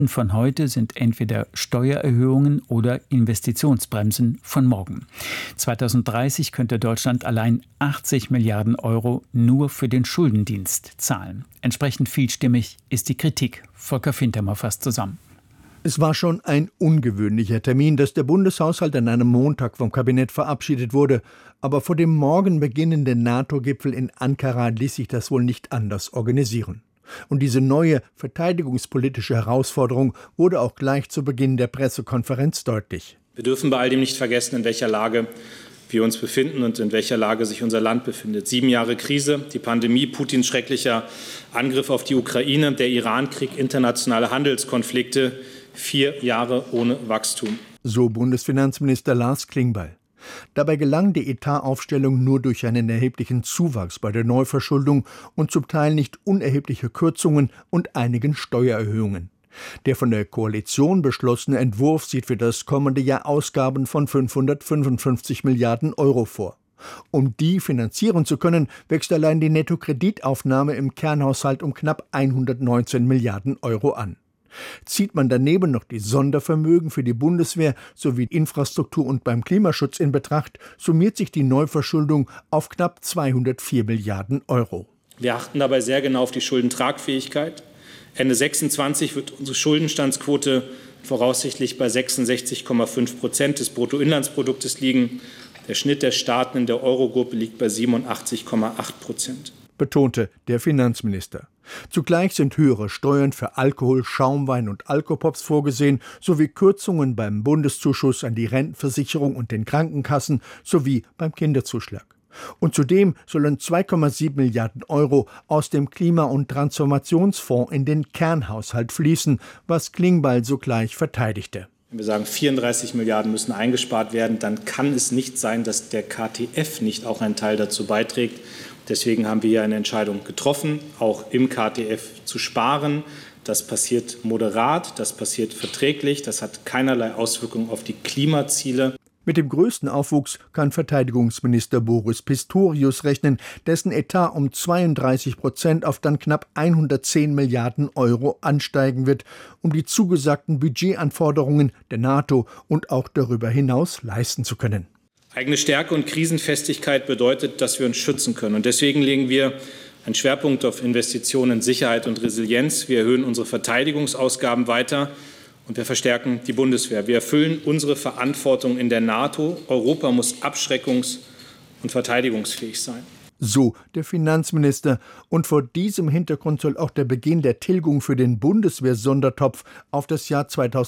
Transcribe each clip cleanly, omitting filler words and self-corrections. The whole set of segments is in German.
von heute sind entweder Steuererhöhungen oder Investitionsbremsen von morgen. 2030 könnte Deutschland allein 80 Milliarden Euro nur für den Schuldendienst zahlen. Entsprechend vielstimmig ist die Kritik. Volker Fintermer fasst zusammen. Es war schon ein ungewöhnlicher Termin, dass der Bundeshaushalt an einem Montag vom Kabinett verabschiedet wurde. Aber vor dem morgen beginnenden NATO-Gipfel in Ankara ließ sich das wohl nicht anders organisieren. Und diese neue verteidigungspolitische Herausforderung wurde auch gleich zu Beginn der Pressekonferenz deutlich. Wir dürfen bei all dem nicht vergessen, in welcher Lage wir uns befinden und in welcher Lage sich unser Land befindet. 7 Jahre Krise, die Pandemie, Putins schrecklicher Angriff auf die Ukraine, der Iran-Krieg, internationale Handelskonflikte, 4 Jahre ohne Wachstum. So Bundesfinanzminister Lars Klingbeil. Dabei gelang die Etataufstellung nur durch einen erheblichen Zuwachs bei der Neuverschuldung und zum Teil nicht unerhebliche Kürzungen und einigen Steuererhöhungen. Der von der Koalition beschlossene Entwurf sieht für das kommende Jahr Ausgaben von 555 Milliarden Euro vor. Um die finanzieren zu können, wächst allein die Nettokreditaufnahme im Kernhaushalt um knapp 119 Milliarden Euro an. Zieht man daneben noch die Sondervermögen für die Bundeswehr sowie Infrastruktur und beim Klimaschutz in Betracht, summiert sich die Neuverschuldung auf knapp 204 Milliarden Euro. Wir achten dabei sehr genau auf die Schuldentragfähigkeit. Ende 2026 wird unsere Schuldenstandsquote voraussichtlich bei 66,5% des Bruttoinlandsproduktes liegen. Der Schnitt der Staaten in der Eurogruppe liegt bei 87,8%. Betonte der Finanzminister. Zugleich sind höhere Steuern für Alkohol, Schaumwein und Alkopops vorgesehen, sowie Kürzungen beim Bundeszuschuss an die Rentenversicherung und den Krankenkassen sowie beim Kinderzuschlag. Und zudem sollen 2,7 Milliarden Euro aus dem Klima- und Transformationsfonds in den Kernhaushalt fließen, was Klingbeil sogleich verteidigte. Wenn wir sagen, 34 Milliarden müssen eingespart werden, dann kann es nicht sein, dass der KTF nicht auch einen Teil dazu beiträgt. Deswegen haben wir hier eine Entscheidung getroffen, auch im KTF zu sparen. Das passiert moderat, das passiert verträglich, das hat keinerlei Auswirkungen auf die Klimaziele. Mit dem größten Aufwuchs kann Verteidigungsminister Boris Pistorius rechnen, dessen Etat um 32% auf dann knapp 110 Milliarden Euro ansteigen wird, um die zugesagten Budgetanforderungen der NATO und auch darüber hinaus leisten zu können. Eigene Stärke und Krisenfestigkeit bedeutet, dass wir uns schützen können. Und deswegen legen wir einen Schwerpunkt auf Investitionen in Sicherheit und Resilienz. Wir erhöhen unsere Verteidigungsausgaben weiter und wir verstärken die Bundeswehr. Wir erfüllen unsere Verantwortung in der NATO. Europa muss abschreckungs- und verteidigungsfähig sein. So der Finanzminister. Und vor diesem Hintergrund soll auch der Beginn der Tilgung für den Bundeswehr-Sondertopf auf das Jahr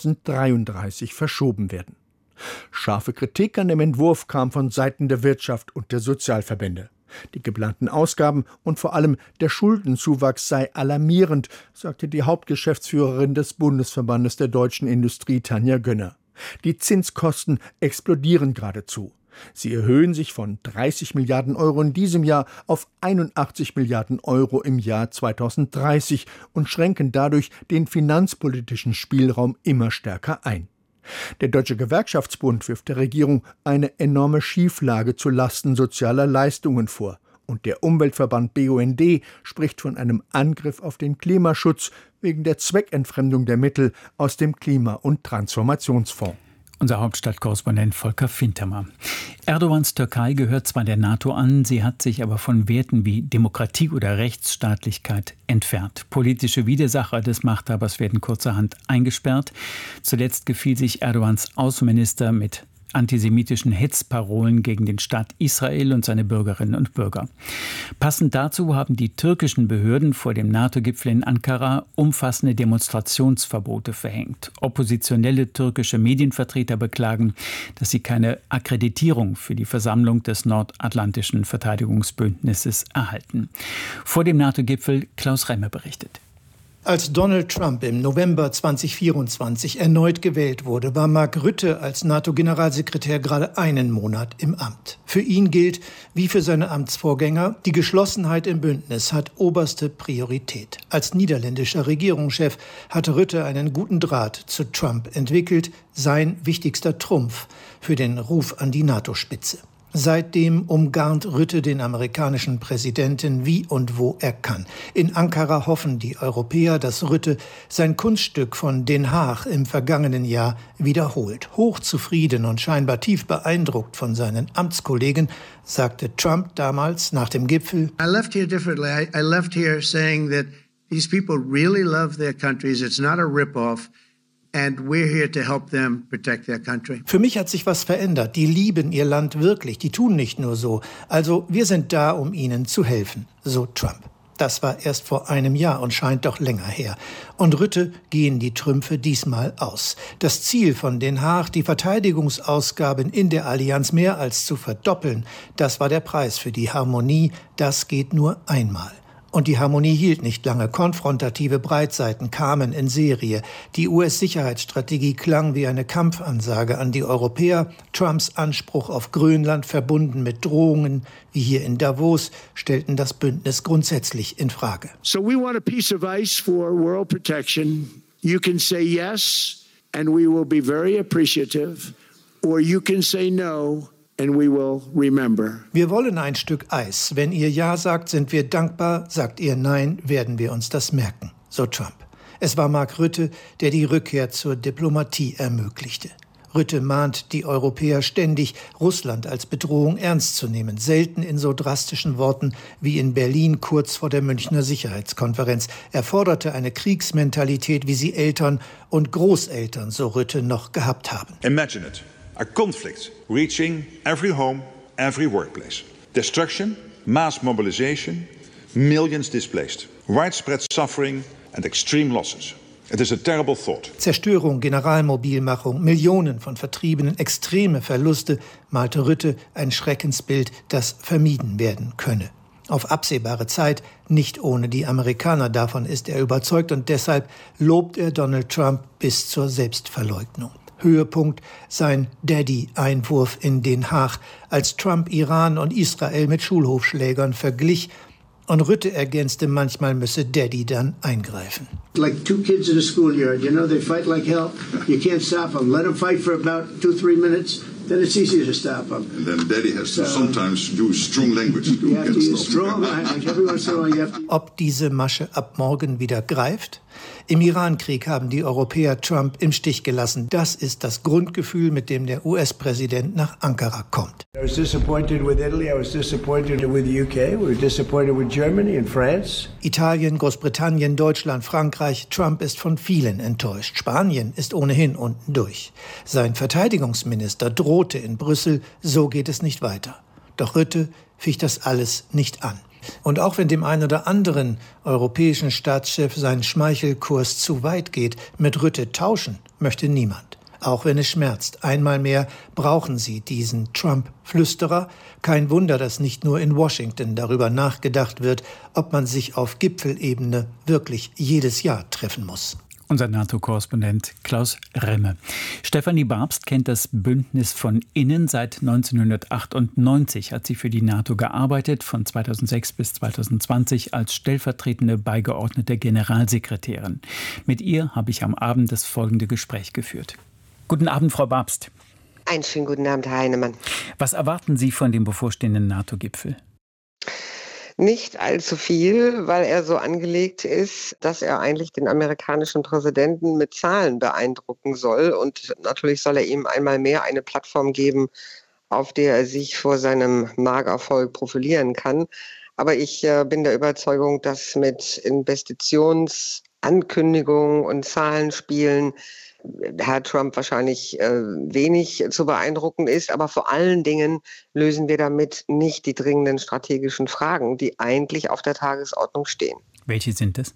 2033 verschoben werden. Scharfe Kritik an dem Entwurf kam von Seiten der Wirtschaft und der Sozialverbände. Die geplanten Ausgaben und vor allem der Schuldenzuwachs sei alarmierend, sagte die Hauptgeschäftsführerin des Bundesverbandes der deutschen Industrie, Tanja Gönner. Die Zinskosten explodieren geradezu. Sie erhöhen sich von 30 Milliarden Euro in diesem Jahr auf 81 Milliarden Euro im Jahr 2030 und schränken dadurch den finanzpolitischen Spielraum immer stärker ein. Der Deutsche Gewerkschaftsbund wirft der Regierung eine enorme Schieflage zu Lasten sozialer Leistungen vor. Und der Umweltverband BUND spricht von einem Angriff auf den Klimaschutz wegen der Zweckentfremdung der Mittel aus dem Klima- und Transformationsfonds. Unser Hauptstadtkorrespondent Volker Fintermer. Erdogans Türkei gehört zwar der NATO an, sie hat sich aber von Werten wie Demokratie oder Rechtsstaatlichkeit entfernt. Politische Widersacher des Machthabers werden kurzerhand eingesperrt. Zuletzt gefiel sich Erdogans Außenminister mit antisemitischen Hetzparolen gegen den Staat Israel und seine Bürgerinnen und Bürger. Passend dazu haben die türkischen Behörden vor dem NATO-Gipfel in Ankara umfassende Demonstrationsverbote verhängt. Oppositionelle türkische Medienvertreter beklagen, dass sie keine Akkreditierung für die Versammlung des Nordatlantischen Verteidigungsbündnisses erhalten. Vor dem NATO-Gipfel Klaus Remme berichtet. Als Donald Trump im November 2024 erneut gewählt wurde, war Mark Rutte als NATO-Generalsekretär gerade einen Monat im Amt. Für ihn gilt, wie für seine Amtsvorgänger, die Geschlossenheit im Bündnis hat oberste Priorität. Als niederländischer Regierungschef hatte Rutte einen guten Draht zu Trump entwickelt, sein wichtigster Trumpf für den Ruf an die NATO-Spitze. Seitdem umgarnt Rutte den amerikanischen Präsidenten wie und wo er kann. In Ankara hoffen die Europäer, dass Rutte sein Kunststück von Den Haag im vergangenen Jahr wiederholt. Hochzufrieden und scheinbar tief beeindruckt von seinen Amtskollegen sagte Trump damals nach dem Gipfel: I left here differently. I left here saying that these people really love their countries. It's not a rip-off. And we're here to help them protect their country. Für mich hat sich was verändert. Die lieben ihr Land wirklich. Die tun nicht nur so. Also wir sind da, um ihnen zu helfen, so Trump. Das war erst vor einem Jahr und scheint doch länger her. Und Rutte gehen die Trümpfe diesmal aus. Das Ziel von Den Haag, die Verteidigungsausgaben in der Allianz mehr als zu verdoppeln, das war der Preis für die Harmonie. Das geht nur einmal. Und die Harmonie hielt nicht lange. Konfrontative Breitseiten kamen in Serie. Die US-Sicherheitsstrategie klang wie eine Kampfansage an die Europäer. Trumps Anspruch auf Grönland, verbunden mit Drohungen, wie hier in Davos, stellten das Bündnis grundsätzlich in Frage. So we want a piece of ice for world protection. You can say yes, and we will be very appreciative. Or you can say no. And we will remember. Wir wollen ein Stück Eis. Wenn ihr Ja sagt, sind wir dankbar. Sagt ihr Nein, werden wir uns das merken. So Trump. Es war Mark Rutte, der die Rückkehr zur Diplomatie ermöglichte. Rutte mahnt die Europäer ständig, Russland als Bedrohung ernst zu nehmen. Selten in so drastischen Worten wie in Berlin kurz vor der Münchner Sicherheitskonferenz. Er forderte eine Kriegsmentalität, wie sie Eltern und Großeltern, so Rutte, noch gehabt haben. Imagine it. A conflict reaching every home, every workplace. Destruction, mass mobilization, millions displaced, widespread suffering and extreme losses. It is a terrible thought. Zerstörung, Generalmobilmachung, Millionen von Vertriebenen, extreme Verluste, malte Rutte ein Schreckensbild, das vermieden werden könne. Auf absehbare Zeit, nicht ohne die Amerikaner, davon ist er überzeugt, und deshalb lobt er Donald Trump bis zur Selbstverleugnung. Höhepunkt sein Daddy-Einwurf in Den Haag, als Trump Iran und Israel mit Schulhofschlägern verglich. Und Rutte ergänzte, manchmal müsse Daddy dann eingreifen. Like two kids in a schoolyard, you know, they fight like hell. You can't stop them. Let them fight for about 2-3 minutes. Then it's easier to stop them. And then Daddy has to sometimes use strong language. You have to use strong language. Every once in a while you have to... Ob diese Masche ab morgen wieder greift? Im Irankrieg haben die Europäer Trump im Stich gelassen. Das ist das Grundgefühl, mit dem der US-Präsident nach Ankara kommt. I was disappointed with Italy. I was disappointed with the UK. We were disappointed with Germany and France. Italien, Großbritannien, Deutschland, Frankreich. Trump ist von vielen enttäuscht. Spanien ist ohnehin unten durch. Sein Verteidigungsminister drohte in Brüssel, so geht es nicht weiter. Doch Rutte ficht das alles nicht an. Und auch wenn dem einen oder anderen europäischen Staatschef sein Schmeichelkurs zu weit geht, mit Rutte tauschen möchte niemand. Auch wenn es schmerzt. Einmal mehr brauchen sie diesen Trump-Flüsterer. Kein Wunder, dass nicht nur in Washington darüber nachgedacht wird, ob man sich auf Gipfelebene wirklich jedes Jahr treffen muss. Unser NATO-Korrespondent Klaus Remme. Stefanie Babst kennt das Bündnis von innen. Seit 1998 hat sie für die NATO gearbeitet, von 2006 bis 2020 als stellvertretende beigeordnete Generalsekretärin. Mit ihr habe ich am Abend das folgende Gespräch geführt. Guten Abend, Frau Babst. Einen schönen guten Abend, Herr Heinemann. Was erwarten Sie von dem bevorstehenden NATO-Gipfel? Nicht allzu viel, weil er so angelegt ist, dass er eigentlich den amerikanischen Präsidenten mit Zahlen beeindrucken soll. Und natürlich soll er ihm einmal mehr eine Plattform geben, auf der er sich vor seinem Markerfolg profilieren kann. Aber ich bin der Überzeugung, dass mit Investitionsankündigungen und Zahlenspielen Herr Trump wahrscheinlich wenig zu beeindrucken ist, aber vor allen Dingen lösen wir damit nicht die dringenden strategischen Fragen, die eigentlich auf der Tagesordnung stehen. Welche sind es?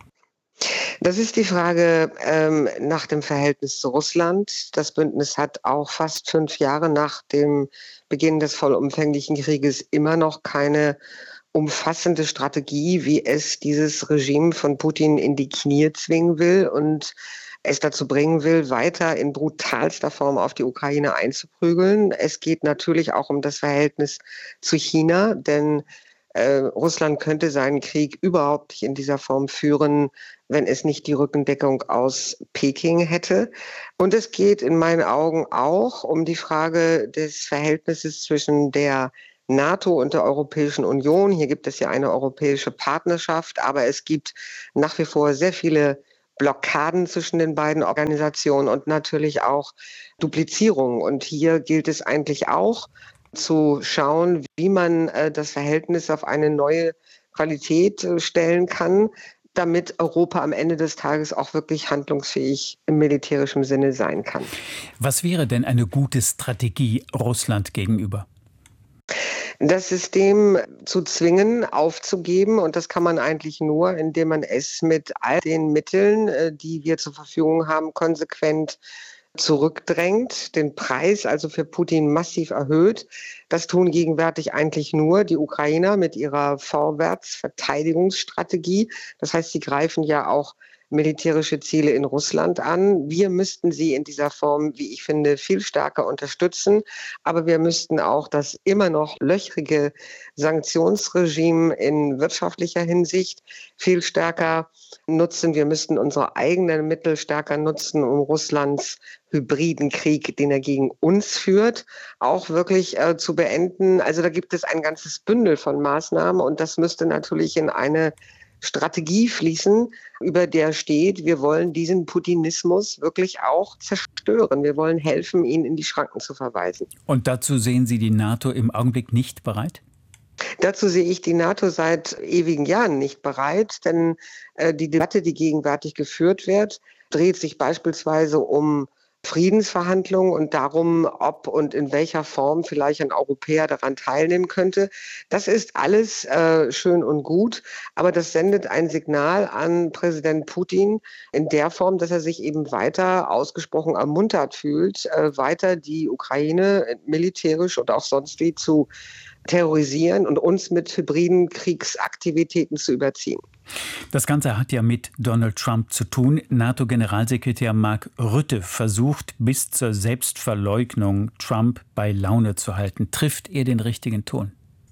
Das ist die Frage nach dem Verhältnis zu Russland. Das Bündnis hat auch fast 5 Jahre nach dem Beginn des vollumfänglichen Krieges immer noch keine umfassende Strategie, wie es dieses Regime von Putin in die Knie zwingen will und es dazu bringen will, weiter in brutalster Form auf die Ukraine einzuprügeln. Es geht natürlich auch um das Verhältnis zu China, denn Russland könnte seinen Krieg überhaupt nicht in dieser Form führen, wenn es nicht die Rückendeckung aus Peking hätte. Und es geht in meinen Augen auch um die Frage des Verhältnisses zwischen der NATO und der Europäischen Union. Hier gibt es ja eine europäische Partnerschaft, aber es gibt nach wie vor sehr viele Blockaden zwischen den beiden Organisationen und natürlich auch Duplizierung. Und hier gilt es eigentlich auch zu schauen, wie man das Verhältnis auf eine neue Qualität stellen kann, damit Europa am Ende des Tages auch wirklich handlungsfähig im militärischen Sinne sein kann. Was wäre denn eine gute Strategie Russland gegenüber? Das System zu zwingen, aufzugeben, und das kann man eigentlich nur, indem man es mit all den Mitteln, die wir zur Verfügung haben, konsequent zurückdrängt, den Preis also für Putin massiv erhöht. Das tun gegenwärtig eigentlich nur die Ukrainer mit ihrer Vorwärtsverteidigungsstrategie. Das heißt, sie greifen ja auch militärische Ziele in Russland an. Wir müssten sie in dieser Form, wie ich finde, viel stärker unterstützen. Aber wir müssten auch das immer noch löchrige Sanktionsregime in wirtschaftlicher Hinsicht viel stärker nutzen. Wir müssten unsere eigenen Mittel stärker nutzen, um Russlands hybriden Krieg, den er gegen uns führt, auch wirklich zu beenden. Also da gibt es ein ganzes Bündel von Maßnahmen, und das müsste natürlich in eine Strategie fließen, über der steht, wir wollen diesen Putinismus wirklich auch zerstören. Wir wollen helfen, ihn in die Schranken zu verweisen. Und dazu sehen Sie die NATO im Augenblick nicht bereit? Dazu sehe ich die NATO seit ewigen Jahren nicht bereit, denn die Debatte, die gegenwärtig geführt wird, dreht sich beispielsweise um Friedensverhandlungen und darum, ob und in welcher Form vielleicht ein Europäer daran teilnehmen könnte. Das ist alles schön und gut, aber das sendet ein Signal an Präsident Putin in der Form, dass er sich eben weiter ausgesprochen ermuntert fühlt, weiter die Ukraine militärisch und auch sonst wie zu terrorisieren und uns mit hybriden Kriegsaktivitäten zu überziehen. Das Ganze hat ja mit Donald Trump zu tun. NATO-Generalsekretär Mark Rutte versucht bis zur Selbstverleugnung, Trump bei Laune zu halten. Trifft er den richtigen Ton?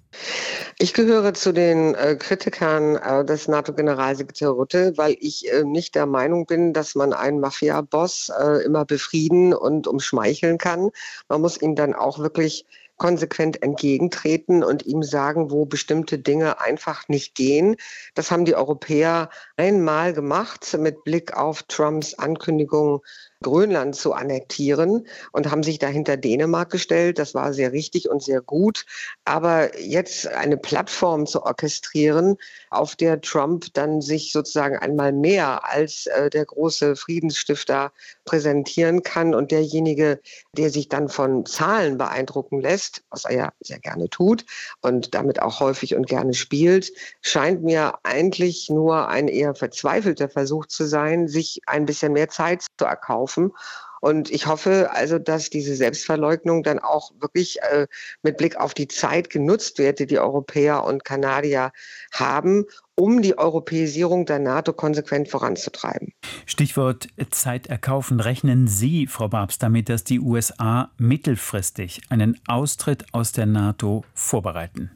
Ich gehöre zu den Kritikern des NATO-Generalsekretärs Rutte, weil ich nicht der Meinung bin, dass man einen Mafia-Boss immer befrieden und umschmeicheln kann. Man muss ihm dann auch wirklich konsequent entgegentreten und ihm sagen, wo bestimmte Dinge einfach nicht gehen. Das haben die Europäer einmal gemacht mit Blick auf Trumps Ankündigung, Grönland zu annektieren, und haben sich dahinter Dänemark gestellt. Das war sehr richtig und sehr gut. Aber jetzt eine Plattform zu orchestrieren, auf der Trump dann sich sozusagen einmal mehr als der große Friedensstifter präsentieren kann und derjenige, der sich dann von Zahlen beeindrucken lässt, was er ja sehr gerne tut und damit auch häufig und gerne spielt, scheint mir eigentlich nur ein eher verzweifelter Versuch zu sein, sich ein bisschen mehr Zeit zu erkaufen. Und ich hoffe also, dass diese Selbstverleugnung dann auch wirklich mit Blick auf die Zeit genutzt wird, die die Europäer und Kanadier haben, um die Europäisierung der NATO konsequent voranzutreiben. Stichwort Zeit erkaufen. Rechnen Sie, Frau Babst, damit, dass die USA mittelfristig einen Austritt aus der NATO vorbereiten?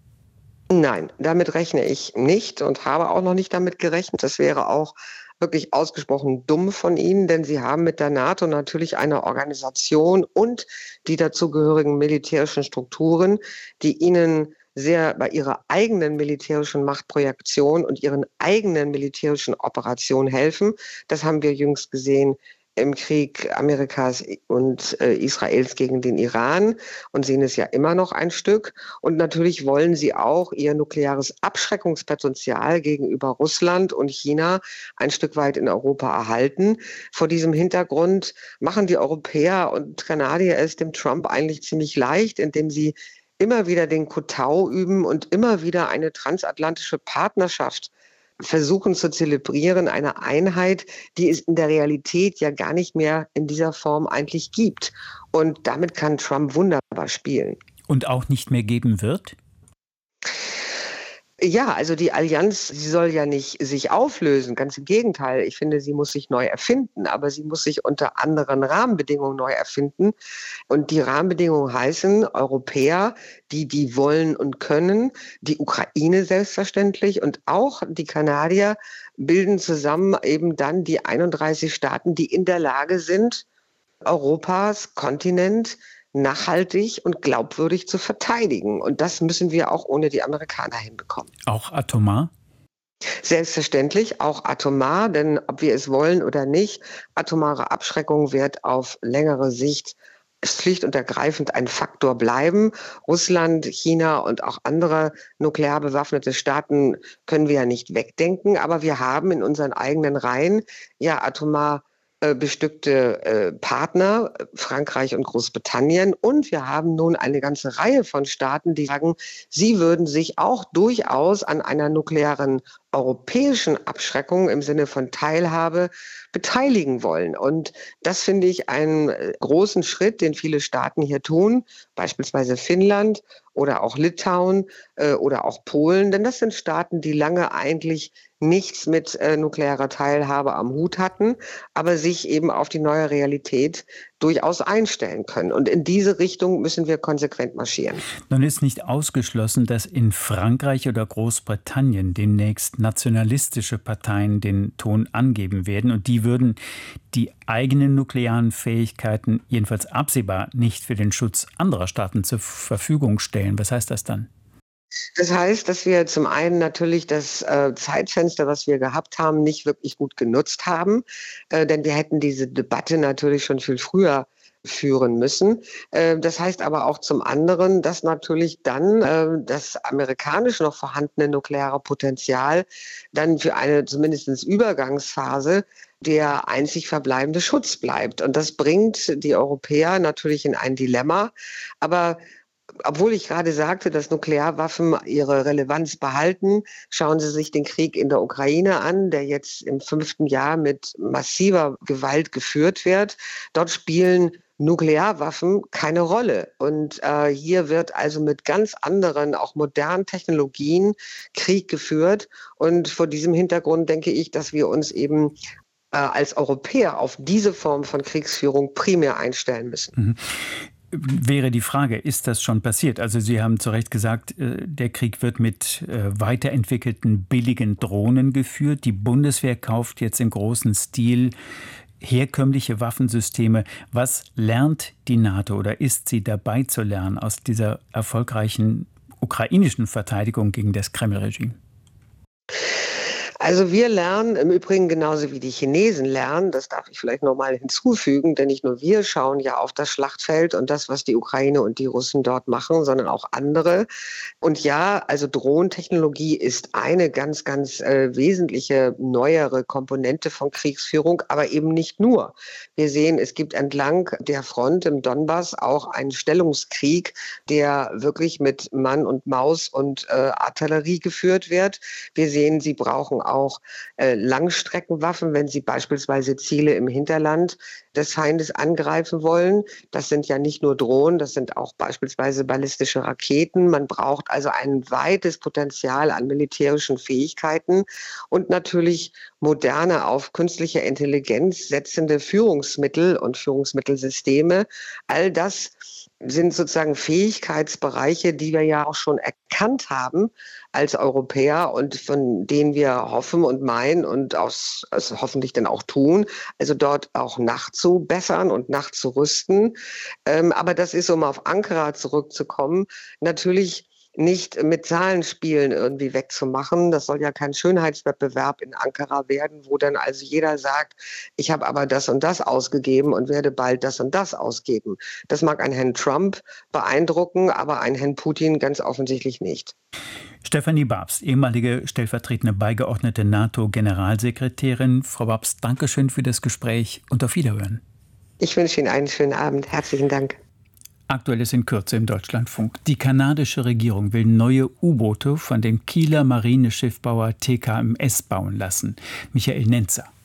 Nein, damit rechne ich nicht und habe auch noch nicht damit gerechnet. Das wäre auch wirklich ausgesprochen dumm von Ihnen, denn Sie haben mit der NATO natürlich eine Organisation und die dazugehörigen militärischen Strukturen, die Ihnen sehr bei ihrer eigenen militärischen Machtprojektion und ihren eigenen militärischen Operationen helfen. Das haben wir jüngst gesehen im Krieg Amerikas und Israels gegen den Iran und sehen es ja immer noch ein Stück. Und natürlich wollen sie auch ihr nukleares Abschreckungspotenzial gegenüber Russland und China ein Stück weit in Europa erhalten. Vor diesem Hintergrund machen die Europäer und Kanadier es dem Trump eigentlich ziemlich leicht, indem sie immer wieder den Kotau üben und immer wieder eine transatlantische Partnerschaft versuchen zu zelebrieren, eine Einheit, die es in der Realität ja gar nicht mehr in dieser Form eigentlich gibt. Und damit kann Trump wunderbar spielen. Und auch nicht mehr geben wird? Ja, also die Allianz, sie soll ja nicht sich auflösen, ganz im Gegenteil. Ich finde, sie muss sich neu erfinden, aber sie muss sich unter anderen Rahmenbedingungen neu erfinden. Und die Rahmenbedingungen heißen Europäer, die wollen und können, die Ukraine selbstverständlich und auch die Kanadier bilden zusammen eben dann die 31 Staaten, die in der Lage sind, Europas Kontinent nachhaltig und glaubwürdig zu verteidigen. Und das müssen wir auch ohne die Amerikaner hinbekommen. Auch atomar? Selbstverständlich, auch atomar, denn ob wir es wollen oder nicht, atomare Abschreckung wird auf längere Sicht schlicht und ergreifend ein Faktor bleiben. Russland, China und auch andere nuklear bewaffnete Staaten können wir ja nicht wegdenken, aber wir haben in unseren eigenen Reihen ja atomar bestückte Partner, Frankreich und Großbritannien. Und wir haben nun eine ganze Reihe von Staaten, die sagen, sie würden sich auch durchaus an einer nuklearen europäischen Abschreckung im Sinne von Teilhabe beteiligen wollen. Und das finde ich einen großen Schritt, den viele Staaten hier tun, beispielsweise Finnland oder auch Litauen oder auch Polen. Denn das sind Staaten, die lange eigentlich nichts mit nuklearer Teilhabe am Hut hatten, aber sich eben auf die neue Realität durchaus einstellen können. Und in diese Richtung müssen wir konsequent marschieren. Nun ist nicht ausgeschlossen, dass in Frankreich oder Großbritannien demnächst nationalistische Parteien den Ton angeben werden. Und die würden die eigenen nuklearen Fähigkeiten, jedenfalls absehbar, nicht für den Schutz anderer Staaten zur Verfügung stellen. Was heißt das dann? Das heißt, dass wir zum einen natürlich das Zeitfenster, was wir gehabt haben, nicht wirklich gut genutzt haben, denn wir hätten diese Debatte natürlich schon viel früher führen müssen. Das heißt aber auch zum anderen, dass natürlich dann das amerikanisch noch vorhandene nukleare Potenzial dann für eine zumindest Übergangsphase der einzig verbleibende Schutz bleibt. Und das bringt die Europäer natürlich in ein Dilemma. Aber obwohl ich gerade sagte, dass Nuklearwaffen ihre Relevanz behalten, schauen Sie sich den Krieg in der Ukraine an, der jetzt im 5. Jahr mit massiver Gewalt geführt wird. Dort spielen Nuklearwaffen keine Rolle. Und hier wird also mit ganz anderen, auch modernen Technologien Krieg geführt. Und vor diesem Hintergrund denke ich, dass wir uns eben als Europäer auf diese Form von Kriegsführung primär einstellen müssen. Mhm. Wäre die Frage, ist das schon passiert? Also Sie haben zu Recht gesagt, der Krieg wird mit weiterentwickelten billigen Drohnen geführt. Die Bundeswehr kauft jetzt im großen Stil herkömmliche Waffensysteme. Was lernt die NATO oder ist sie dabei zu lernen aus dieser erfolgreichen ukrainischen Verteidigung gegen das Kreml-Regime? Also wir lernen im Übrigen genauso wie die Chinesen lernen, das darf ich vielleicht noch mal hinzufügen, denn nicht nur wir schauen ja auf das Schlachtfeld und das, was die Ukraine und die Russen dort machen, sondern auch andere. Und ja, also Drohnentechnologie ist eine ganz, ganz wesentliche neuere Komponente von Kriegsführung, aber eben nicht nur. Wir sehen, es gibt entlang der Front im Donbass auch einen Stellungskrieg, der wirklich mit Mann und Maus und Artillerie geführt wird. Wir sehen, sie brauchen auch Langstreckenwaffen, wenn sie beispielsweise Ziele im Hinterland des Feindes angreifen wollen. Das sind ja nicht nur Drohnen, das sind auch beispielsweise ballistische Raketen. Man braucht also ein weites Potenzial an militärischen Fähigkeiten und natürlich moderne, auf künstliche Intelligenz setzende Führungsmittel und Führungsmittelsysteme. All das sind sozusagen Fähigkeitsbereiche, die wir ja auch schon erkannt haben als Europäer und von denen wir hoffen und meinen und also hoffentlich dann auch tun, also dort auch nachzubessern und nachzurüsten. Aber das ist, um auf Ankara zurückzukommen, natürlich nicht mit Zahlenspielen irgendwie wegzumachen. Das soll ja kein Schönheitswettbewerb in Ankara werden, wo dann also jeder sagt, ich habe aber das und das ausgegeben und werde bald das und das ausgeben. Das mag einen Herrn Trump beeindrucken, aber einen Herrn Putin ganz offensichtlich nicht. Stefanie Babst, ehemalige stellvertretende beigeordnete NATO-Generalsekretärin. Frau Babst, Dankeschön für das Gespräch und auf Wiederhören. Ich wünsche Ihnen einen schönen Abend. Herzlichen Dank. Aktuelles in Kürze im Deutschlandfunk. Die kanadische Regierung will neue U-Boote von dem Kieler Marineschiffbauer TKMS bauen lassen. Michael Nenzer.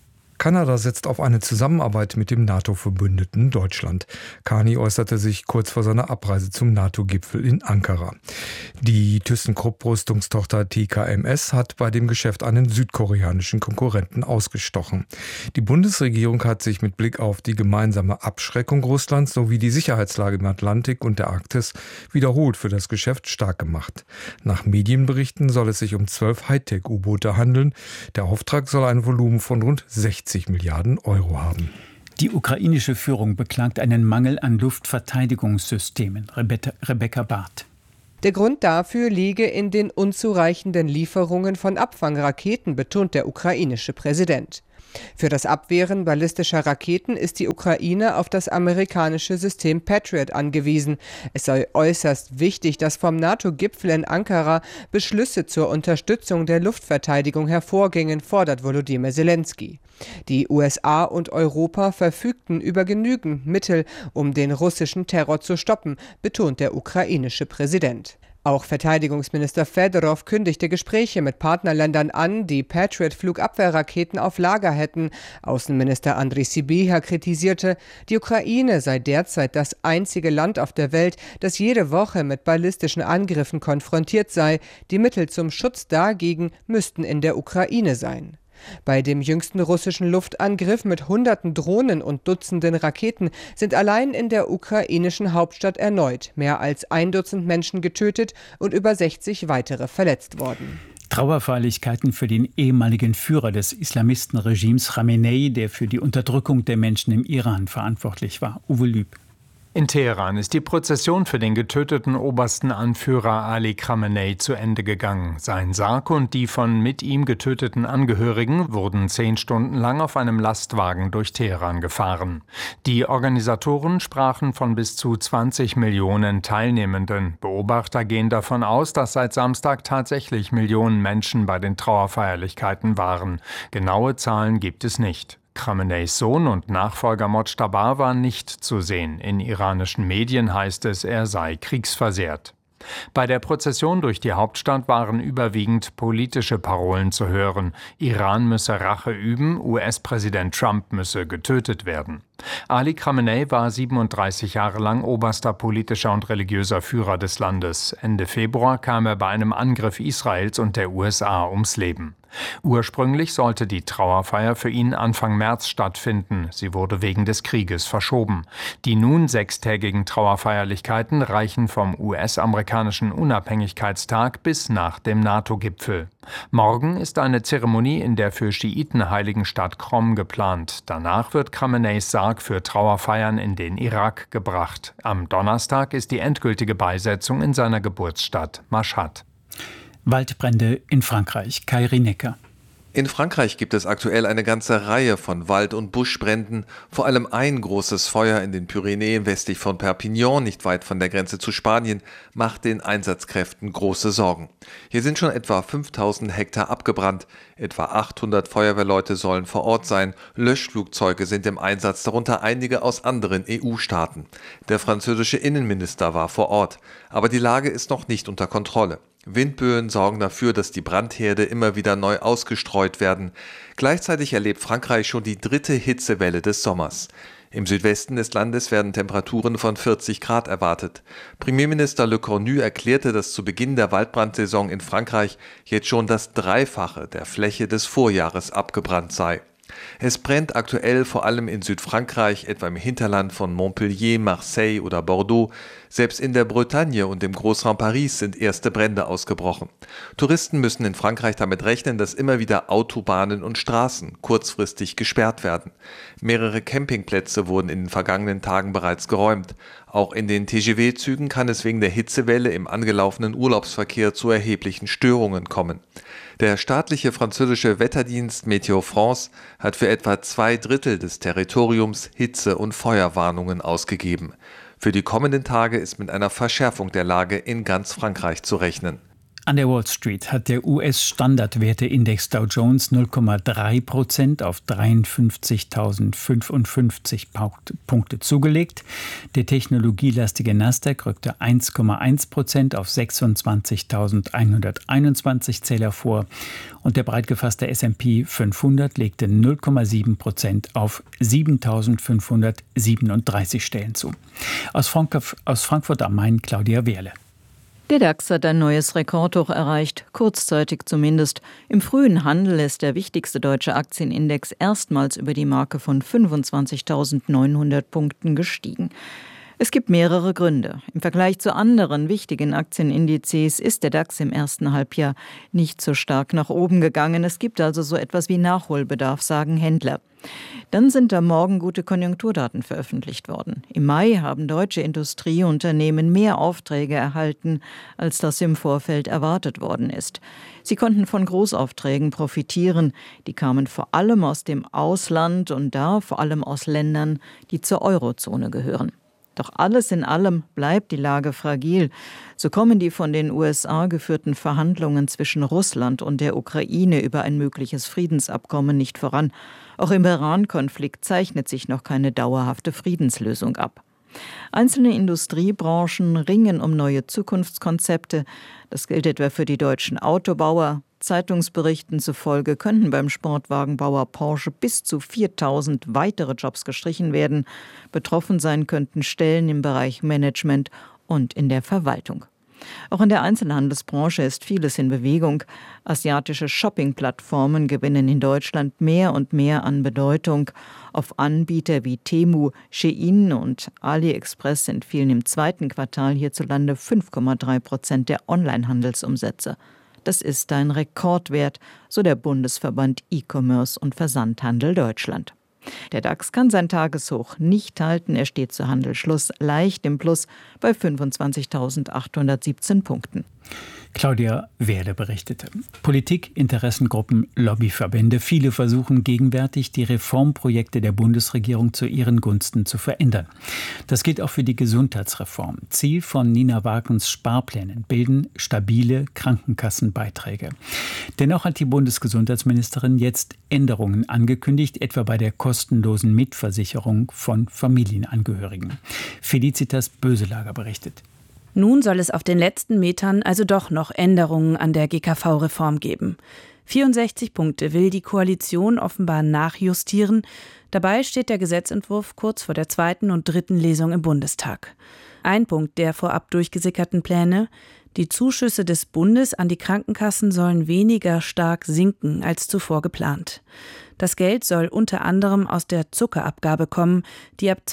Kanada setzt auf eine Zusammenarbeit mit dem NATO-Verbündeten Deutschland. Carney äußerte sich kurz vor seiner Abreise zum NATO-Gipfel in Ankara. Die ThyssenKrupp-Rüstungstochter TKMS hat bei dem Geschäft einen südkoreanischen Konkurrenten ausgestochen. Die Bundesregierung hat sich mit Blick auf die gemeinsame Abschreckung Russlands sowie die Sicherheitslage im Atlantik und der Arktis wiederholt für das Geschäft stark gemacht. Nach Medienberichten soll es sich um 12 Hightech-U-Boote handeln. Der Auftrag soll ein Volumen von rund 60 Milliarden Euro haben. Die ukrainische Führung beklagt einen Mangel an Luftverteidigungssystemen. Rebecca Barth. Der Grund dafür liege in den unzureichenden Lieferungen von Abfangraketen, betont der ukrainische Präsident. Für das Abwehren ballistischer Raketen ist die Ukraine auf das amerikanische System Patriot angewiesen. Es sei äußerst wichtig, dass vom NATO-Gipfel in Ankara Beschlüsse zur Unterstützung der Luftverteidigung hervorgingen, fordert Volodymyr Zelensky. Die USA und Europa verfügten über genügend Mittel, um den russischen Terror zu stoppen, betont der ukrainische Präsident. Auch Verteidigungsminister Fedorov kündigte Gespräche mit Partnerländern an, die Patriot-Flugabwehrraketen auf Lager hätten. Außenminister Andriy Sybiha kritisierte, die Ukraine sei derzeit das einzige Land auf der Welt, das jede Woche mit ballistischen Angriffen konfrontiert sei. Die Mittel zum Schutz dagegen müssten in der Ukraine sein. Bei dem jüngsten russischen Luftangriff mit Hunderten Drohnen und Dutzenden Raketen sind allein in der ukrainischen Hauptstadt erneut mehr als 1 Dutzend Menschen getötet und über 60 weitere verletzt worden. Trauerfeierlichkeiten für den ehemaligen Führer des Islamistenregimes Khamenei, der für die Unterdrückung der Menschen im Iran verantwortlich war. Uwe Lüb. In Teheran ist die Prozession für den getöteten obersten Anführer Ali Khamenei zu Ende gegangen. Sein Sarg und die von mit ihm getöteten Angehörigen wurden 10 Stunden lang auf einem Lastwagen durch Teheran gefahren. Die Organisatoren sprachen von bis zu 20 Millionen Teilnehmenden. Beobachter gehen davon aus, dass seit Samstag tatsächlich Millionen Menschen bei den Trauerfeierlichkeiten waren. Genaue Zahlen gibt es nicht. Khameneis Sohn und Nachfolger Mojtaba war nicht zu sehen. In iranischen Medien heißt es, er sei kriegsversehrt. Bei der Prozession durch die Hauptstadt waren überwiegend politische Parolen zu hören. Iran müsse Rache üben, US-Präsident Trump müsse getötet werden. Ali Khamenei war 37 Jahre lang oberster politischer und religiöser Führer des Landes. Ende Februar kam er bei einem Angriff Israels und der USA ums Leben. Ursprünglich sollte die Trauerfeier für ihn Anfang März stattfinden. Sie wurde wegen des Krieges verschoben. Die nun 6-tägigen Trauerfeierlichkeiten reichen vom US-amerikanischen Unabhängigkeitstag bis nach dem NATO-Gipfel. Morgen ist eine Zeremonie in der für Schiiten heiligen Stadt Qom geplant. Danach wird Khameneis Sarg für Trauerfeiern in den Irak gebracht. Am Donnerstag ist die endgültige Beisetzung in seiner Geburtsstadt Mashhad. Waldbrände in Frankreich. Kai Rinecker. In Frankreich gibt es aktuell eine ganze Reihe von Wald- und Buschbränden. Vor allem ein großes Feuer in den Pyrenäen westlich von Perpignan, nicht weit von der Grenze zu Spanien, macht den Einsatzkräften große Sorgen. Hier sind schon etwa 5000 Hektar abgebrannt. Etwa 800 Feuerwehrleute sollen vor Ort sein. Löschflugzeuge sind im Einsatz, darunter einige aus anderen EU-Staaten. Der französische Innenminister war vor Ort. Aber die Lage ist noch nicht unter Kontrolle. Windböen sorgen dafür, dass die Brandherde immer wieder neu ausgestreut werden. Gleichzeitig erlebt Frankreich schon die 3. Hitzewelle des Sommers. Im Südwesten des Landes werden Temperaturen von 40 Grad erwartet. Premierminister Le Cornu erklärte, dass zu Beginn der Waldbrandsaison in Frankreich jetzt schon das Dreifache der Fläche des Vorjahres abgebrannt sei. Es brennt aktuell vor allem in Südfrankreich, etwa im Hinterland von Montpellier, Marseille oder Bordeaux. Selbst in der Bretagne und im Großraum Paris sind erste Brände ausgebrochen. Touristen müssen in Frankreich damit rechnen, dass immer wieder Autobahnen und Straßen kurzfristig gesperrt werden. Mehrere Campingplätze wurden in den vergangenen Tagen bereits geräumt. Auch in den TGV-Zügen kann es wegen der Hitzewelle im angelaufenen Urlaubsverkehr zu erheblichen Störungen kommen. Der staatliche französische Wetterdienst Météo France hat für etwa 2/3 des Territoriums Hitze- und Feuerwarnungen ausgegeben. Für die kommenden Tage ist mit einer Verschärfung der Lage in ganz Frankreich zu rechnen. An der Wall Street hat der US-Standardwerteindex Dow Jones 0,3% auf 53.055 Punkte zugelegt. Der technologielastige Nasdaq rückte 1,1% auf 26.121 Zähler vor und der breit gefasste S&P 500 legte 0,7% auf 7.537 Stellen zu. Aus Frankfurt am Main Claudia Wehrle. Der DAX hat ein neues Rekordhoch erreicht, kurzzeitig zumindest. Im frühen Handel ist der wichtigste deutsche Aktienindex erstmals über die Marke von 25.900 Punkten gestiegen. Es gibt mehrere Gründe. Im Vergleich zu anderen wichtigen Aktienindizes ist der DAX im ersten Halbjahr nicht so stark nach oben gegangen. Es gibt also so etwas wie Nachholbedarf, sagen Händler. Dann sind am Morgen gute Konjunkturdaten veröffentlicht worden. Im Mai haben deutsche Industrieunternehmen mehr Aufträge erhalten, als das im Vorfeld erwartet worden ist. Sie konnten von Großaufträgen profitieren. Die kamen vor allem aus dem Ausland und da vor allem aus Ländern, die zur Eurozone gehören. Doch alles in allem bleibt die Lage fragil. So kommen die von den USA geführten Verhandlungen zwischen Russland und der Ukraine über ein mögliches Friedensabkommen nicht voran. Auch im Iran-Konflikt zeichnet sich noch keine dauerhafte Friedenslösung ab. Einzelne Industriebranchen ringen um neue Zukunftskonzepte. Das gilt etwa für die deutschen Autobauer. Zeitungsberichten zufolge könnten beim Sportwagenbauer Porsche bis zu 4.000 weitere Jobs gestrichen werden. Betroffen sein könnten Stellen im Bereich Management und in der Verwaltung. Auch in der Einzelhandelsbranche ist vieles in Bewegung. Asiatische Shopping-Plattformen gewinnen in Deutschland mehr und mehr an Bedeutung. Auf Anbieter wie Temu, Shein und AliExpress entfielen im zweiten Quartal hierzulande 5,3% der Onlinehandelsumsätze. Das ist ein Rekordwert, so der Bundesverband E-Commerce und Versandhandel Deutschland. Der DAX kann sein Tageshoch nicht halten. Er steht zu Handelsschluss leicht im Plus bei 25.817 Punkten. Claudia Wehrle berichtete. Politik, Interessengruppen, Lobbyverbände, viele versuchen gegenwärtig, die Reformprojekte der Bundesregierung zu ihren Gunsten zu verändern. Das gilt auch für die Gesundheitsreform. Ziel von Nina Wakens Sparplänen bilden stabile Krankenkassenbeiträge. Dennoch hat die Bundesgesundheitsministerin jetzt Änderungen angekündigt, etwa bei der kostenlosen Mitversicherung von Familienangehörigen. Felicitas Böselager berichtet. Nun soll es auf den letzten Metern also doch noch Änderungen an der GKV-Reform geben. 64 Punkte will die Koalition offenbar nachjustieren. Dabei steht der Gesetzentwurf kurz vor der zweiten und dritten Lesung im Bundestag. Ein Punkt der vorab durchgesickerten Pläne: Die Zuschüsse des Bundes an die Krankenkassen sollen weniger stark sinken als zuvor geplant. Das Geld soll unter anderem aus der Zuckerabgabe kommen, die ab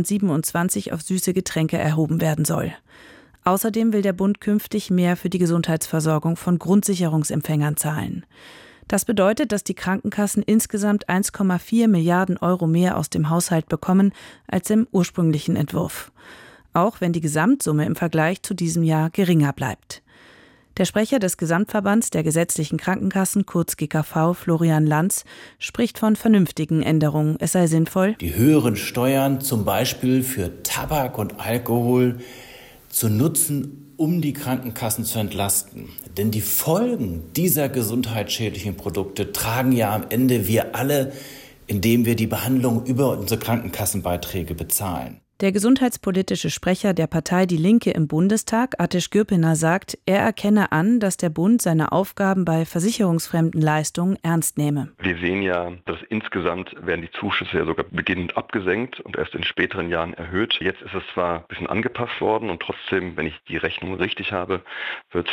2027 auf süße Getränke erhoben werden soll. Außerdem will der Bund künftig mehr für die Gesundheitsversorgung von Grundsicherungsempfängern zahlen. Das bedeutet, dass die Krankenkassen insgesamt 1,4 Milliarden Euro mehr aus dem Haushalt bekommen als im ursprünglichen Entwurf. Auch wenn die Gesamtsumme im Vergleich zu diesem Jahr geringer bleibt. Der Sprecher des Gesamtverbands der gesetzlichen Krankenkassen, kurz GKV, Florian Lanz, spricht von vernünftigen Änderungen. Es sei sinnvoll, die höheren Steuern zum Beispiel für Tabak und Alkohol zu nutzen, um die Krankenkassen zu entlasten. Denn die Folgen dieser gesundheitsschädlichen Produkte tragen ja am Ende wir alle, indem wir die Behandlung über unsere Krankenkassenbeiträge bezahlen. Der gesundheitspolitische Sprecher der Partei Die Linke im Bundestag, Atish Gürpiner, sagt, er erkenne an, dass der Bund seine Aufgaben bei versicherungsfremden Leistungen ernst nehme. Wir sehen ja, dass insgesamt werden die Zuschüsse ja sogar beginnend abgesenkt und erst in späteren Jahren erhöht. Jetzt ist es zwar ein bisschen angepasst worden und trotzdem, wenn ich die Rechnung richtig habe, wird es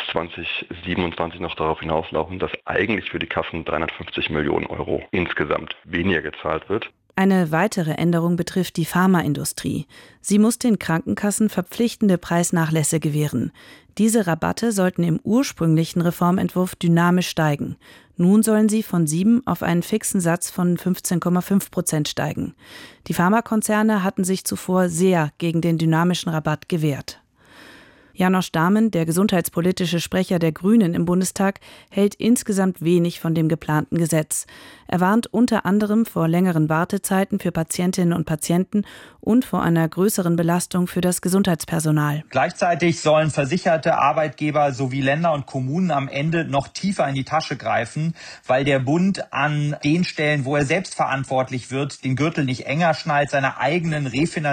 2027 noch darauf hinauslaufen, dass eigentlich für die Kassen 350 Millionen Euro insgesamt weniger gezahlt wird. Eine weitere Änderung betrifft die Pharmaindustrie. Sie muss den Krankenkassen verpflichtende Preisnachlässe gewähren. Diese Rabatte sollten im ursprünglichen Reformentwurf dynamisch steigen. Nun sollen sie von 7 auf einen fixen Satz von 15,5% steigen. Die Pharmakonzerne hatten sich zuvor sehr gegen den dynamischen Rabatt gewehrt. Janosch Dahmen, der gesundheitspolitische Sprecher der Grünen im Bundestag, hält insgesamt wenig von dem geplanten Gesetz. Er warnt unter anderem vor längeren Wartezeiten für Patientinnen und Patienten und vor einer größeren Belastung für das Gesundheitspersonal. Gleichzeitig sollen versicherte Arbeitgeber sowie Länder und Kommunen am Ende noch tiefer in die Tasche greifen, weil der Bund an den Stellen, wo er selbst verantwortlich wird, den Gürtel nicht enger schnallt, seiner eigenen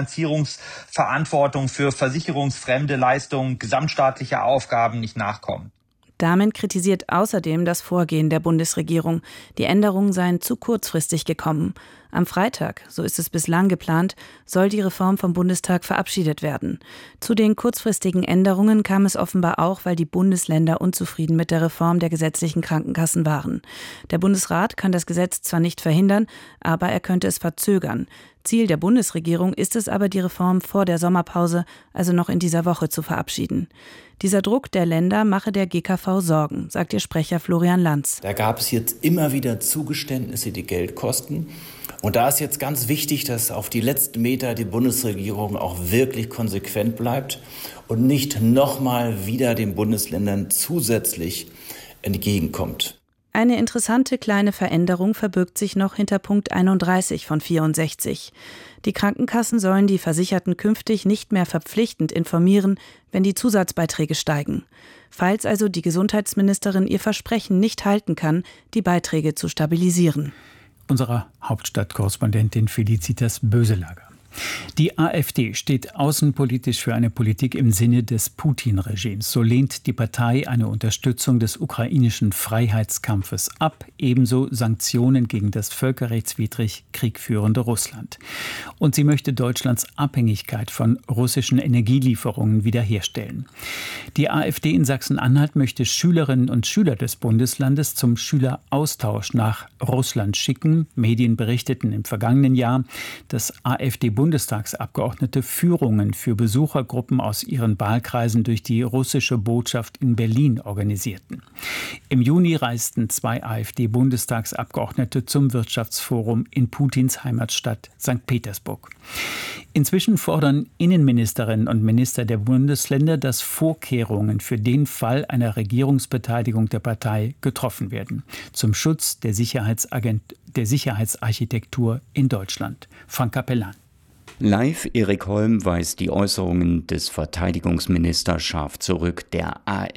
Refinanzierungsverantwortung für versicherungsfremde Leistungen, gesamtstaatliche Aufgaben nicht nachkommt. Dahmen kritisiert außerdem das Vorgehen der Bundesregierung. Die Änderungen seien zu kurzfristig gekommen. Am Freitag, so ist es bislang geplant, soll die Reform vom Bundestag verabschiedet werden. Zu den kurzfristigen Änderungen kam es offenbar auch, weil die Bundesländer unzufrieden mit der Reform der gesetzlichen Krankenkassen waren. Der Bundesrat kann das Gesetz zwar nicht verhindern, aber er könnte es verzögern. Ziel der Bundesregierung ist es aber, die Reform vor der Sommerpause, also noch in dieser Woche, zu verabschieden. Dieser Druck der Länder mache der GKV Sorgen, sagt ihr Sprecher Florian Lanz. Da gab es jetzt immer wieder Zugeständnisse, die Geld kosten. Und da ist jetzt ganz wichtig, dass auf die letzten Meter die Bundesregierung auch wirklich konsequent bleibt und nicht nochmal wieder den Bundesländern zusätzlich entgegenkommt. Eine interessante kleine Veränderung verbirgt sich noch hinter Punkt 31 von 64. Die Krankenkassen sollen die Versicherten künftig nicht mehr verpflichtend informieren, wenn die Zusatzbeiträge steigen. Falls also die Gesundheitsministerin ihr Versprechen nicht halten kann, die Beiträge zu stabilisieren. Unsere Hauptstadtkorrespondentin Felicitas Böselager. Die AfD steht außenpolitisch für eine Politik im Sinne des Putin-Regimes. So lehnt die Partei eine Unterstützung des ukrainischen Freiheitskampfes ab, ebenso Sanktionen gegen das völkerrechtswidrig kriegführende Russland. Und sie möchte Deutschlands Abhängigkeit von russischen Energielieferungen wiederherstellen. Die AfD in Sachsen-Anhalt möchte Schülerinnen und Schüler des Bundeslandes zum Schüleraustausch nach Russland schicken. Medien berichteten im vergangenen Jahr, dass AfD-Bundestagsabgeordnete Führungen für Besuchergruppen aus ihren Wahlkreisen durch die russische Botschaft in Berlin organisierten. Im Juni reisten 2 AfD-Bundestagsabgeordnete zum Wirtschaftsforum in Putins Heimatstadt St. Petersburg. Inzwischen fordern Innenministerinnen und Minister der Bundesländer, dass Vorkehrungen für den Fall einer Regierungsbeteiligung der Partei getroffen werden, zum Schutz der Sicherheitsarchitektur in Deutschland. Frank Capellan. Live Erik Holm weist die Äußerungen des Verteidigungsministers scharf zurück. Der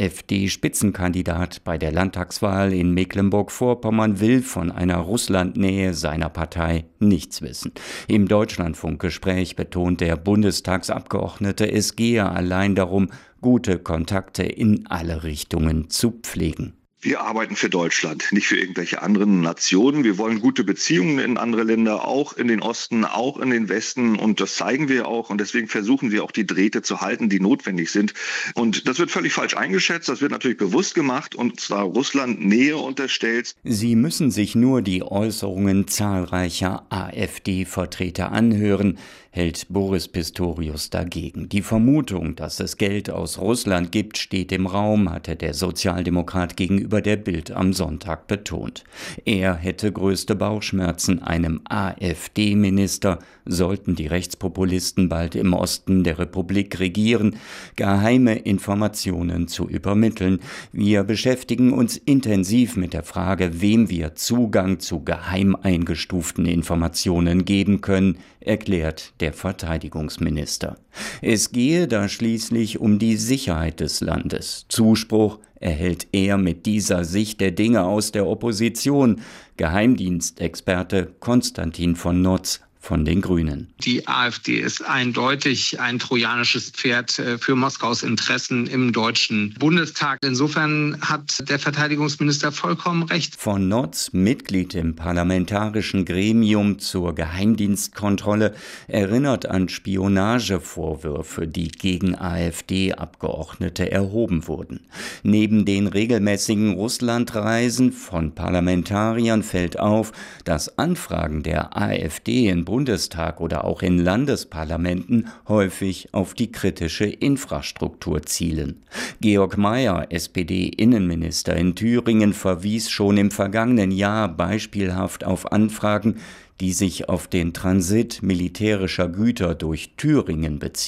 AfD-Spitzenkandidat bei der Landtagswahl in Mecklenburg-Vorpommern will von einer Russlandnähe seiner Partei nichts wissen. Im Deutschlandfunk-Gespräch betont der Bundestagsabgeordnete, es gehe allein darum, gute Kontakte in alle Richtungen zu pflegen. Wir arbeiten für Deutschland, nicht für irgendwelche anderen Nationen. Wir wollen gute Beziehungen in andere Länder, auch in den Osten, auch in den Westen. Und das zeigen wir auch. Und deswegen versuchen wir auch die Drähte zu halten, die notwendig sind. Und das wird völlig falsch eingeschätzt. Das wird natürlich bewusst gemacht und zwar Russland Nähe unterstellt. Sie müssen sich nur die Äußerungen zahlreicher AfD-Vertreter anhören, hält Boris Pistorius dagegen. Die Vermutung, dass es Geld aus Russland gibt, steht im Raum, hatte der Sozialdemokrat gegenüber der Bild am Sonntag betont. Er hätte größte Bauchschmerzen, einem AfD-Minister, sollten die Rechtspopulisten bald im Osten der Republik regieren, geheime Informationen zu übermitteln. Wir beschäftigen uns intensiv mit der Frage, wem wir Zugang zu geheim eingestuften Informationen geben können, erklärt der Verteidigungsminister. Es gehe da schließlich um die Sicherheit des Landes. Zuspruch erhält er mit dieser Sicht der Dinge aus der Opposition. Geheimdienstexperte Konstantin von Notz von den Grünen. Die AfD ist eindeutig ein trojanisches Pferd für Moskaus Interessen im Deutschen Bundestag. Insofern hat der Verteidigungsminister vollkommen recht. Von Notz, Mitglied im parlamentarischen Gremium zur Geheimdienstkontrolle, erinnert an Spionagevorwürfe, die gegen AfD-Abgeordnete erhoben wurden. Neben den regelmäßigen Russlandreisen von Parlamentariern fällt auf, dass Anfragen der AfD in Bundestag oder auch in Landesparlamenten häufig auf die kritische Infrastruktur zielen. Georg Mayer, SPD-Innenminister in Thüringen, verwies schon im vergangenen Jahr beispielhaft auf Anfragen, die sich auf den Transit militärischer Güter durch Thüringen beziehen.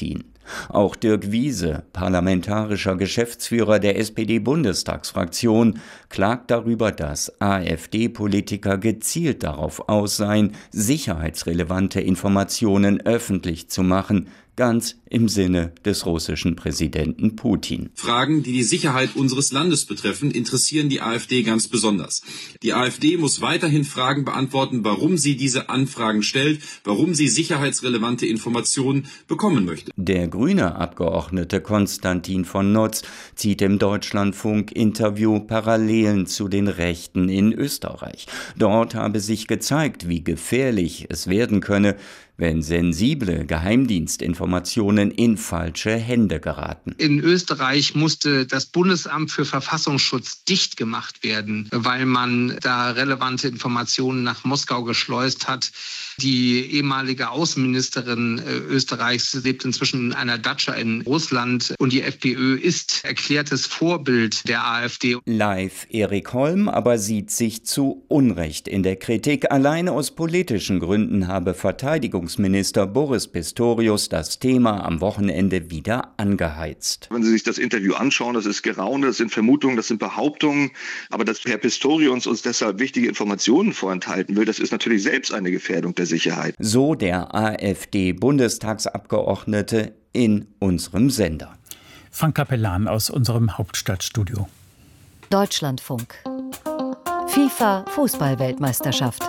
Auch Dirk Wiese, parlamentarischer Geschäftsführer der SPD-Bundestagsfraktion, klagt darüber, dass AfD-Politiker gezielt darauf aus seien, sicherheitsrelevante Informationen öffentlich zu machen, ganz im Sinne des russischen Präsidenten Putin. Fragen, die die Sicherheit unseres Landes betreffen, interessieren die AfD ganz besonders. Die AfD muss weiterhin Fragen beantworten, warum sie diese Anfragen stellt, warum sie sicherheitsrelevante Informationen bekommen möchte. Der grüne Abgeordnete Konstantin von Notz zieht im Deutschlandfunk-Interview Parallelen zu den Rechten in Österreich. Dort habe sich gezeigt, wie gefährlich es werden könne, wenn sensible Geheimdienstinformationen in falsche Hände geraten. In Österreich musste das Bundesamt für Verfassungsschutz dicht gemacht werden, weil man da relevante Informationen nach Moskau geschleust hat. Die ehemalige Außenministerin Österreichs lebt inzwischen in einer Datscha in Russland und die FPÖ ist erklärtes Vorbild der AfD. Live Erik Holm aber sieht sich zu Unrecht in der Kritik. Alleine aus politischen Gründen habe Verteidigungsminister Boris Pistorius das Thema am Wochenende wieder angeheizt. Wenn Sie sich das Interview anschauen, das ist Geraune, das sind Vermutungen, das sind Behauptungen. Aber dass Herr Pistorius uns deshalb wichtige Informationen vorenthalten will, das ist natürlich selbst eine Gefährdung der Sicherheit. So der AfD-Bundestagsabgeordnete in unserem Sender. Frank Capellan aus unserem Hauptstadtstudio. Deutschlandfunk. FIFA-Fußball-Weltmeisterschaft.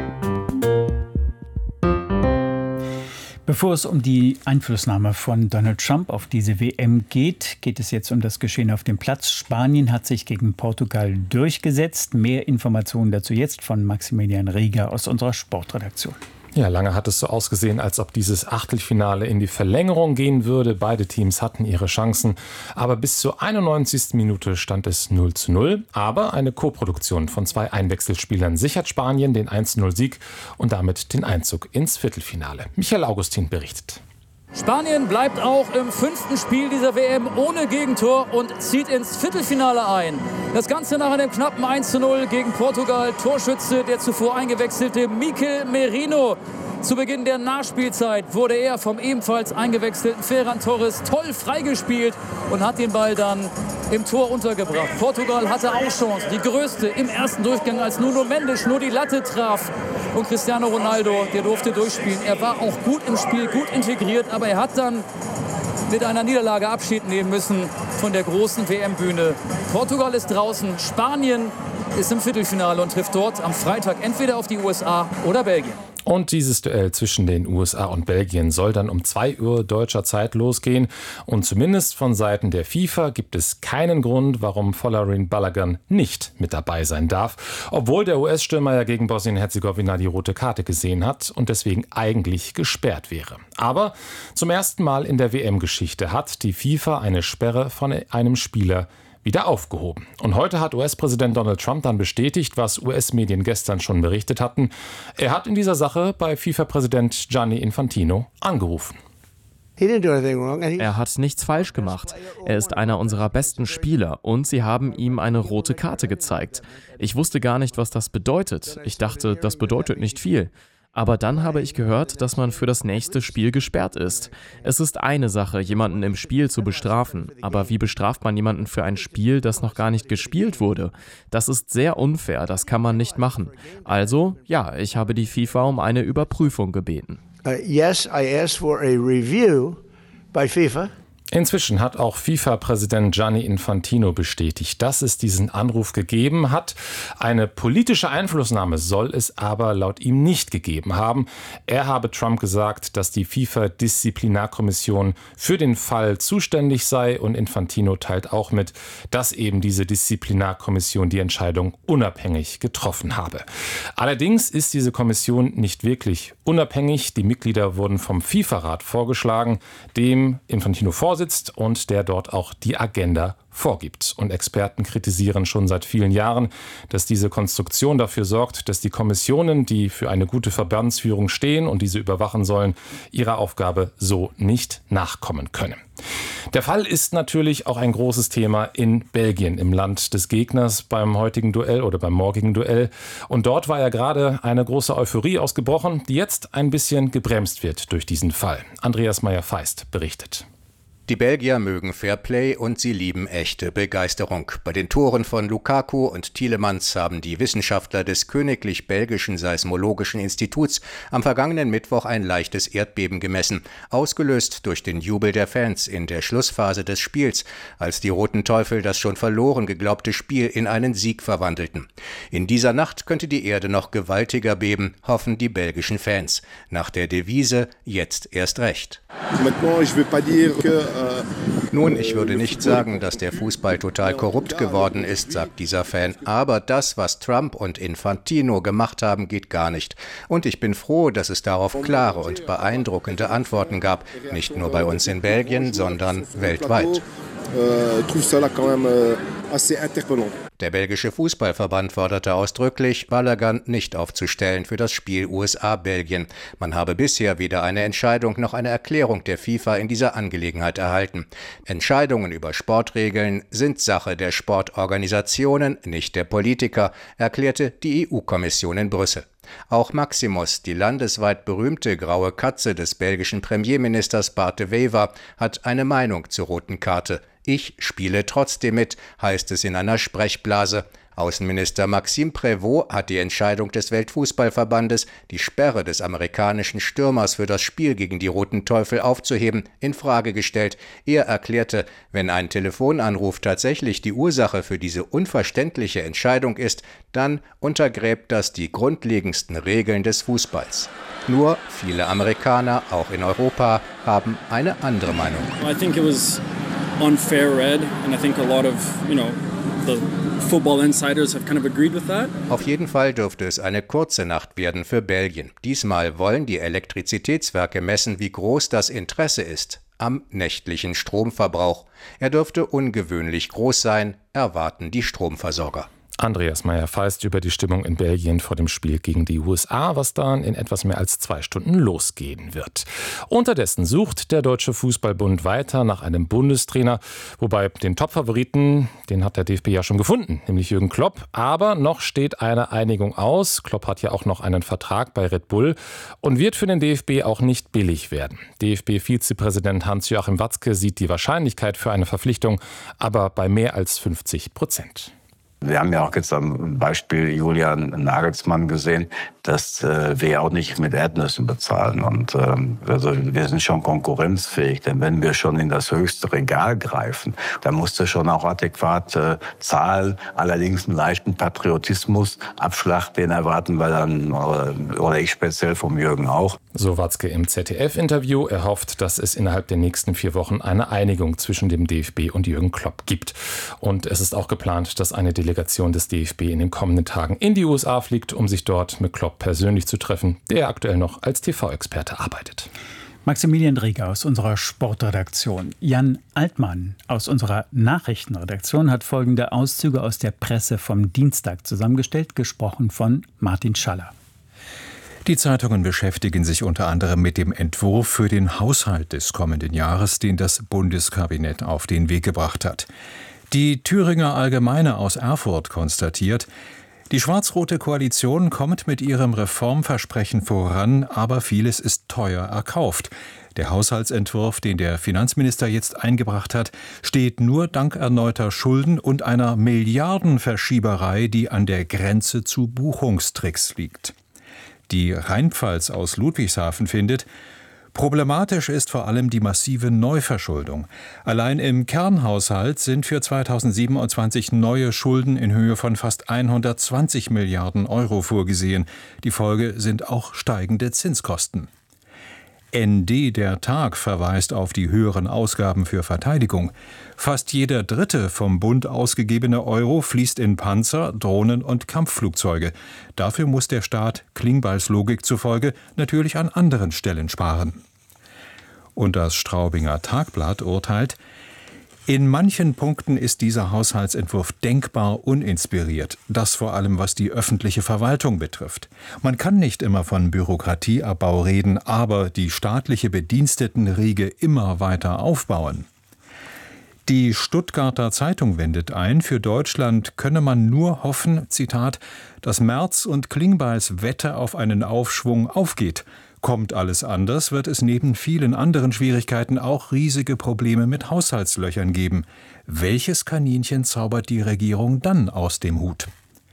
Bevor es um die Einflussnahme von Donald Trump auf diese WM geht, geht es jetzt um das Geschehen auf dem Platz. Spanien hat sich gegen Portugal durchgesetzt. Mehr Informationen dazu jetzt von Maximilian Rieger aus unserer Sportredaktion. Ja, lange hat es so ausgesehen, als ob dieses Achtelfinale in die Verlängerung gehen würde. Beide Teams hatten ihre Chancen, aber bis zur 91. Minute stand es 0:0. Aber eine Koproduktion von 2 Einwechselspielern sichert Spanien den 1:0-Sieg und damit den Einzug ins Viertelfinale. Michael Augustin berichtet. Spanien bleibt auch im 5. Spiel dieser WM ohne Gegentor und zieht ins Viertelfinale ein. Das Ganze nach einem knappen 1:0 gegen Portugal. Torschütze der zuvor eingewechselte Mikel Merino. Zu Beginn der Nachspielzeit wurde er vom ebenfalls eingewechselten Ferran Torres toll freigespielt und hat den Ball dann im Tor untergebracht. Portugal hatte auch Chancen, die größte im ersten Durchgang, als Nuno Mendes nur die Latte traf. Und Cristiano Ronaldo, der durfte durchspielen. Er war auch gut im Spiel, gut integriert, aber er hat dann mit einer Niederlage Abschied nehmen müssen von der großen WM-Bühne. Portugal ist draußen, Spanien ist im Viertelfinale und trifft dort am Freitag entweder auf die USA oder Belgien. Und dieses Duell zwischen den USA und Belgien soll dann um 2 Uhr deutscher Zeit losgehen. Und zumindest von Seiten der FIFA gibt es keinen Grund, warum Folarin Balogun nicht mit dabei sein darf. Obwohl der US-Stürmer ja gegen Bosnien-Herzegowina die rote Karte gesehen hat und deswegen eigentlich gesperrt wäre. Aber zum ersten Mal in der WM-Geschichte hat die FIFA eine Sperre von einem Spieler wieder aufgehoben. Und heute hat US-Präsident Donald Trump dann bestätigt, was US-Medien gestern schon berichtet hatten. Er hat in dieser Sache bei FIFA-Präsident Gianni Infantino angerufen. Er hat nichts falsch gemacht. Er ist einer unserer besten Spieler und sie haben ihm eine rote Karte gezeigt. Ich wusste gar nicht, was das bedeutet. Ich dachte, das bedeutet nicht viel. Aber dann habe ich gehört, dass man für das nächste Spiel gesperrt ist. Es ist eine Sache, jemanden im Spiel zu bestrafen. Aber wie bestraft man jemanden für ein Spiel, das noch gar nicht gespielt wurde? Das ist sehr unfair, das kann man nicht machen. Also, ja, ich habe die FIFA um eine Überprüfung gebeten. Yes, I asked for a review by FIFA. Inzwischen hat auch FIFA-Präsident Gianni Infantino bestätigt, dass es diesen Anruf gegeben hat. Eine politische Einflussnahme soll es aber laut ihm nicht gegeben haben. Er habe Trump gesagt, dass die FIFA-Disziplinarkommission für den Fall zuständig sei und Infantino teilt auch mit, dass eben diese Disziplinarkommission die Entscheidung unabhängig getroffen habe. Allerdings ist diese Kommission nicht wirklich unabhängig. Die Mitglieder wurden vom FIFA-Rat vorgeschlagen, dem Infantino vorsitzt und der dort auch die Agenda vorgibt. Und Experten kritisieren schon seit vielen Jahren, dass diese Konstruktion dafür sorgt, dass die Kommissionen, die für eine gute Verbandsführung stehen und diese überwachen sollen, ihrer Aufgabe so nicht nachkommen können. Der Fall ist natürlich auch ein großes Thema in Belgien, im Land des Gegners beim heutigen Duell oder beim morgigen Duell. Und dort war ja gerade eine große Euphorie ausgebrochen, die jetzt ein bisschen gebremst wird durch diesen Fall. Andreas Meyer-Feist berichtet. Die Belgier mögen Fairplay und sie lieben echte Begeisterung. Bei den Toren von Lukaku und Tielemans haben die Wissenschaftler des Königlich Belgischen Seismologischen Instituts am vergangenen Mittwoch ein leichtes Erdbeben gemessen, ausgelöst durch den Jubel der Fans in der Schlussphase des Spiels, als die Roten Teufel das schon verloren geglaubte Spiel in einen Sieg verwandelten. In dieser Nacht könnte die Erde noch gewaltiger beben, hoffen die belgischen Fans. Nach der Devise „Jetzt erst recht". Nun, ich würde nicht sagen, dass der Fußball total korrupt geworden ist, sagt dieser Fan. Aber das, was Trump und Infantino gemacht haben, geht gar nicht. Und ich bin froh, dass es darauf klare und beeindruckende Antworten gab. Nicht nur bei uns in Belgien, sondern weltweit. Der belgische Fußballverband forderte ausdrücklich, Balogun nicht aufzustellen für das Spiel USA-Belgien. Man habe bisher weder eine Entscheidung noch eine Erklärung der FIFA in dieser Angelegenheit erhalten. Entscheidungen über Sportregeln sind Sache der Sportorganisationen, nicht der Politiker, erklärte die EU-Kommission in Brüssel. Auch Maximus, die landesweit berühmte graue Katze des belgischen Premierministers Bart de Wever, hat eine Meinung zur roten Karte. Ich spiele trotzdem mit, heißt es in einer Sprechblase. Außenminister Maxime Prévost hat die Entscheidung des Weltfußballverbandes, die Sperre des amerikanischen Stürmers für das Spiel gegen die Roten Teufel aufzuheben, in Frage gestellt. Er erklärte, wenn ein Telefonanruf tatsächlich die Ursache für diese unverständliche Entscheidung ist, dann untergräbt das die grundlegendsten Regeln des Fußballs. Nur viele Amerikaner, auch in Europa, haben eine andere Meinung. I think it was unfair red and I think a lot of, the football insiders have kind of agreed with that. Auf jeden Fall dürfte es eine kurze Nacht werden für Belgien. Diesmal wollen die Elektrizitätswerke messen, wie groß das Interesse ist am nächtlichen Stromverbrauch. Er dürfte ungewöhnlich groß sein, erwarten die Stromversorger. Andreas Meyer-Feist über die Stimmung in Belgien vor dem Spiel gegen die USA, was dann in etwas mehr als 2 Stunden losgehen wird. Unterdessen sucht der Deutsche Fußballbund weiter nach einem Bundestrainer, wobei den Top-Favoriten, den hat der DFB ja schon gefunden, nämlich Jürgen Klopp. Aber noch steht eine Einigung aus. Klopp hat ja auch noch einen Vertrag bei Red Bull und wird für den DFB auch nicht billig werden. DFB-Vizepräsident Hans-Joachim Watzke sieht die Wahrscheinlichkeit für eine Verpflichtung aber bei mehr als 50%. Wir haben ja auch jetzt am Beispiel Julian Nagelsmann gesehen, dass wir auch nicht mit Erdnüssen bezahlen. Und also wir sind schon konkurrenzfähig. Denn wenn wir schon in das höchste Regal greifen, dann musst du schon auch adäquat zahlen. Allerdings einen leichten Patriotismus, Abschlag, den erwarten wir dann, oder ich speziell vom Jürgen auch. So Watzke im ZDF-Interview. Er hofft, dass es innerhalb der nächsten 4 Wochen eine Einigung zwischen dem DFB und Jürgen Klopp gibt. Und es ist auch geplant, dass eine Delegation des DFB in den kommenden Tagen in die USA fliegt, um sich dort mit Klopp persönlich zu treffen, der aktuell noch als TV-Experte arbeitet. Maximilian Rieger aus unserer Sportredaktion. Jan Altmann aus unserer Nachrichtenredaktion hat folgende Auszüge aus der Presse vom Dienstag zusammengestellt, gesprochen von Martin Schaller. Die Zeitungen beschäftigen sich unter anderem mit dem Entwurf für den Haushalt des kommenden Jahres, den das Bundeskabinett auf den Weg gebracht hat. Die Thüringer Allgemeine aus Erfurt konstatiert, die schwarz-rote Koalition kommt mit ihrem Reformversprechen voran, aber vieles ist teuer erkauft. Der Haushaltsentwurf, den der Finanzminister jetzt eingebracht hat, steht nur dank erneuter Schulden und einer Milliardenverschieberei, die an der Grenze zu Buchungstricks liegt. Die Rheinpfalz aus Ludwigshafen findet, problematisch ist vor allem die massive Neuverschuldung. Allein im Kernhaushalt sind für 2027 neue Schulden in Höhe von fast 120 Milliarden Euro vorgesehen. Die Folge sind auch steigende Zinskosten. ND der Tag verweist auf die höheren Ausgaben für Verteidigung. Fast jeder dritte vom Bund ausgegebene Euro fließt in Panzer, Drohnen und Kampfflugzeuge. Dafür muss der Staat Klingbeils Logik zufolge natürlich an anderen Stellen sparen. Und das Straubinger Tagblatt urteilt, in manchen Punkten ist dieser Haushaltsentwurf denkbar uninspiriert, das vor allem was die öffentliche Verwaltung betrifft. Man kann nicht immer von Bürokratieabbau reden, aber die staatliche Bedienstetenriege immer weiter aufbauen. Die Stuttgarter Zeitung wendet ein, für Deutschland könne man nur hoffen, Zitat, dass Merz und Klingbeils Wette auf einen Aufschwung aufgeht. Kommt alles anders, wird es neben vielen anderen Schwierigkeiten auch riesige Probleme mit Haushaltslöchern geben. Welches Kaninchen zaubert die Regierung dann aus dem Hut?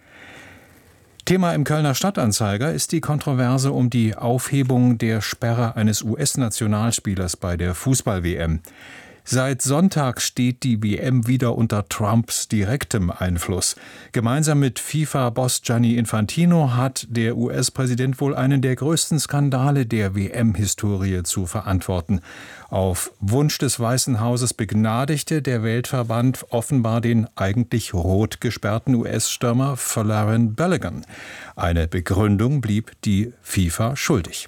Thema im Kölner Stadtanzeiger ist die Kontroverse um die Aufhebung der Sperre eines US-Nationalspielers bei der Fußball-WM. Seit Sonntag steht die WM wieder unter Trumps direktem Einfluss. Gemeinsam mit FIFA-Boss Gianni Infantino hat der US-Präsident wohl einen der größten Skandale der WM-Historie zu verantworten. Auf Wunsch des Weißen Hauses begnadigte der Weltverband offenbar den eigentlich rot gesperrten US-Stürmer Folarin Balogun. Eine Begründung blieb die FIFA schuldig.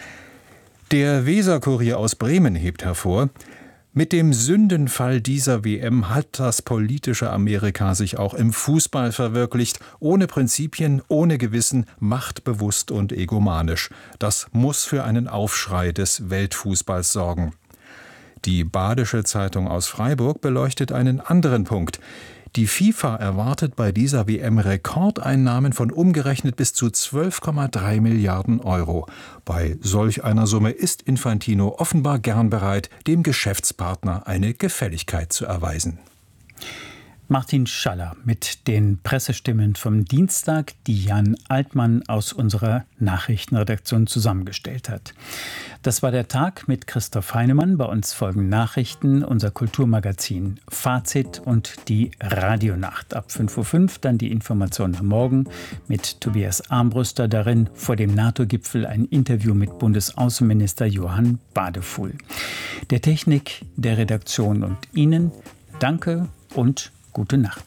Der Weser-Kurier aus Bremen hebt hervor: Mit dem Sündenfall dieser WM hat das politische Amerika sich auch im Fußball verwirklicht. Ohne Prinzipien, ohne Gewissen, machtbewusst und egomanisch. Das muss für einen Aufschrei des Weltfußballs sorgen. Die Badische Zeitung aus Freiburg beleuchtet einen anderen Punkt. Die FIFA erwartet bei dieser WM Rekordeinnahmen von umgerechnet bis zu 12,3 Milliarden Euro. Bei solch einer Summe ist Infantino offenbar gern bereit, dem Geschäftspartner eine Gefälligkeit zu erweisen. Martin Schaller mit den Pressestimmen vom Dienstag, die Jan Altmann aus unserer Nachrichtenredaktion zusammengestellt hat. Das war der Tag mit Christoph Heinemann. Bei uns folgen Nachrichten, unser Kulturmagazin Fazit und die Radionacht. Ab 5:05 Uhr dann die Information am Morgen mit Tobias Armbruster. Darin vor dem NATO-Gipfel ein Interview mit Bundesaußenminister Johann Badefuhl. Der Technik, der Redaktion und Ihnen danke und gute Nacht.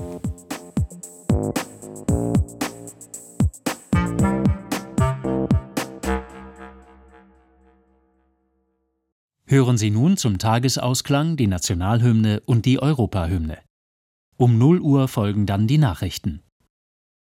Hören Sie nun zum Tagesausklang die Nationalhymne und die Europahymne. Um 0 Uhr folgen dann die Nachrichten.